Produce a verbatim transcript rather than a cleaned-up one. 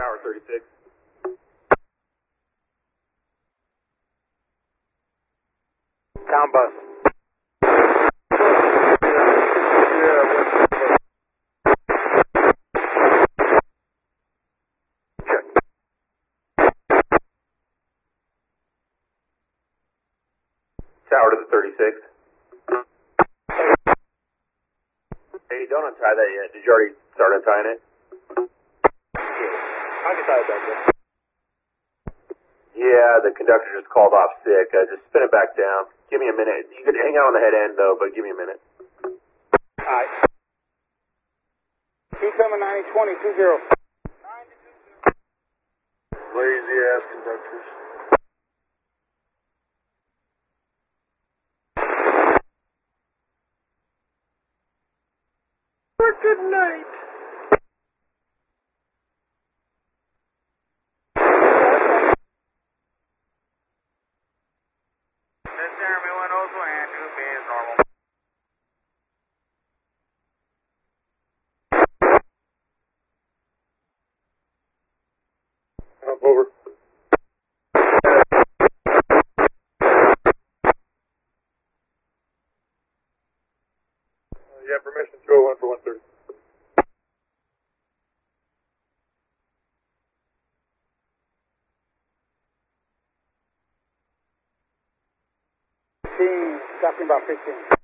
Tower thirty-six. Town bus. Check. Tower to the thirty-six. Hey, don't untie that yet. Did you already start untying it? I can tie it back there. Yeah, the conductor just called off sick. Uh, just spin it back down. Give me a minute. You could hang out on the head end, though, but give me a minute. Alright. Two seven ninety twenty two zero. Lazy ass conductors. Good night. This Jeremy one oh two and two B is normal. Up over. Uh, you have permission two oh one for one thirty. Talking about fifteen.